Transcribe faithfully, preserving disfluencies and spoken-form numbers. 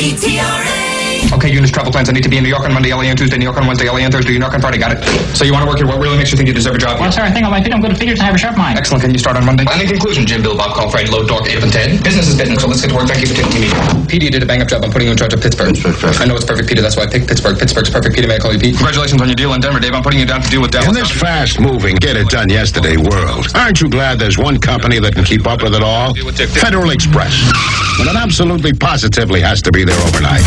T T R A. Okay, Eunice, travel plans. I need to be in New York on Monday, L A on Tuesday, New York on Wednesday, L A on Thursday, New York on Friday. Got it. So you want to work here? What really makes you think you deserve a job? Well, sir, I think on my feet I'm good at figures and I have a sharp mind. Excellent. Can you start on Monday? And in conclusion, Jim, Bill, Bob, call Fred, load, dork, eight up and ten. Business is business, so let's get to work. Thank you for taking me. P D did a bang-up job. I'm putting you in charge of Pittsburgh. Pittsburgh, perfect. I know it's perfect, Peter. That's why I picked Pittsburgh. Pittsburgh's perfect, Peter. May I call you Pete? Congratulations on your deal in Denver, Dave. I'm putting you down to deal with Dallas. In this fast-moving, get-it-done-yesterday world, aren't you glad there's one company that can keep up with it all? Federal Express. And it absolutely positively has to be there overnight.